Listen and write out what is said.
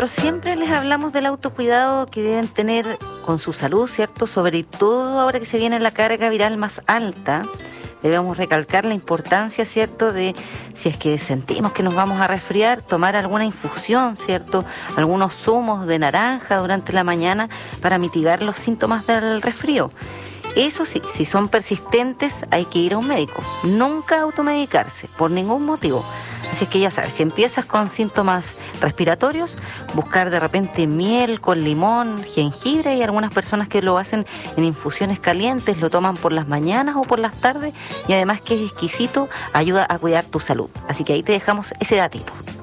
nosotros siempre les hablamos del autocuidado que deben tener con su salud, ¿cierto? Sobre todo ahora que se viene la carga viral más alta, debemos recalcar la importancia, ¿cierto?, de si es que sentimos que nos vamos a resfriar, tomar alguna infusión, ¿cierto?, algunos zumos de naranja durante la mañana para mitigar los síntomas del resfrío. Eso sí, si son persistentes hay que ir a un médico, nunca automedicarse por ningún motivo. Así es que ya sabes, si empiezas con síntomas respiratorios, buscar de repente miel con limón, jengibre. Hay algunas personas que lo hacen en infusiones calientes, lo toman por las mañanas o por las tardes y además que es exquisito, ayuda a cuidar tu salud. Así que ahí te dejamos ese datito.